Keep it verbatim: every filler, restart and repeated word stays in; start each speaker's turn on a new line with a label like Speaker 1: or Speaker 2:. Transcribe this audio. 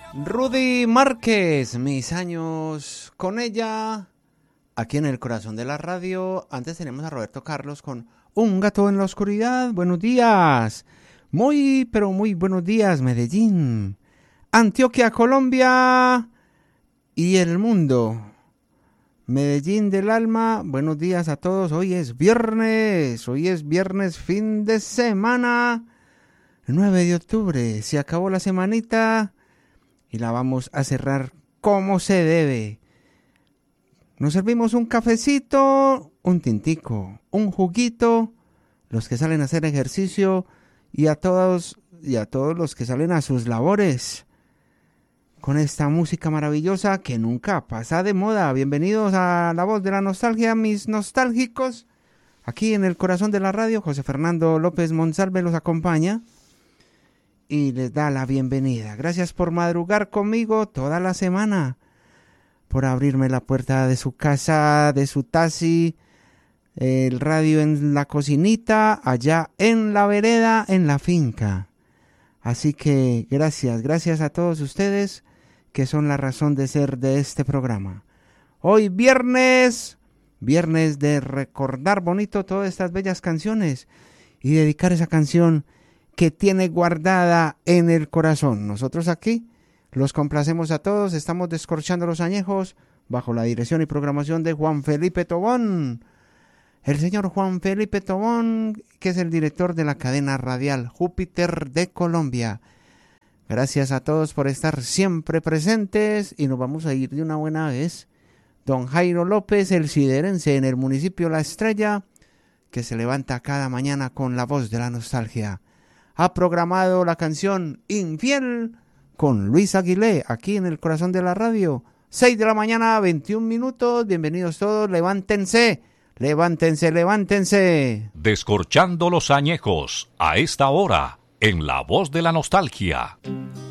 Speaker 1: Rudy Márquez, mis años con ella, aquí en el corazón de la radio. Antes tenemos a Roberto Carlos con Un gato en la oscuridad. Buenos días, muy pero muy buenos días Medellín, Antioquia, Colombia y el mundo. Medellín del alma, buenos días a todos. Hoy es viernes, hoy es viernes, fin de semana, nueve de octubre, se acabó la semanita y la vamos a cerrar como se debe. Nos servimos un cafecito, un tintico, un juguito, los que salen a hacer ejercicio y a todos y a todos los que salen a sus labores con esta música maravillosa que nunca pasa de moda. Bienvenidos a La Voz de la Nostalgia, mis nostálgicos. Aquí en el corazón de la radio, José Fernando López Monsalve los acompaña y les da la bienvenida. Gracias por madrugar conmigo toda la semana, por abrirme la puerta de su casa, de su taxi, el radio en la cocinita, allá en la vereda, en la finca. Así que gracias, gracias a todos ustedes que son la razón de ser de este programa. Hoy viernes, viernes de recordar bonito todas estas bellas canciones y dedicar esa canción que tiene guardada en el corazón. Nosotros aquí los complacemos a todos, estamos descorchando los añejos bajo la dirección y programación de Juan Felipe Tobón. El señor Juan Felipe Tobón, que es el director de la cadena radial Júpiter de Colombia. Gracias a todos por estar siempre presentes y nos vamos a ir de una buena vez. Don Jairo López, el siderense en el municipio La Estrella, que se levanta cada mañana con la voz de la nostalgia, ha programado la canción Infiel con Luis Aguilé, aquí en el corazón de la radio. seis de la mañana, veintiún minutos. Bienvenidos todos, levántense, levántense, levántense.
Speaker 2: Descorchando los añejos, a esta hora, en La Voz de la Nostalgia.